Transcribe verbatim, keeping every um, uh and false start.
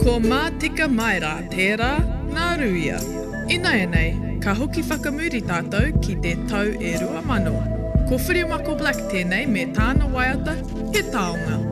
Ko mā tika mai rā tērā ngā ruia. Ina e nei, ka hoki whakamuri tātou ki te tau e rua mano. Ko Whiriamako Black tēnei me tāna waiata, he taonga.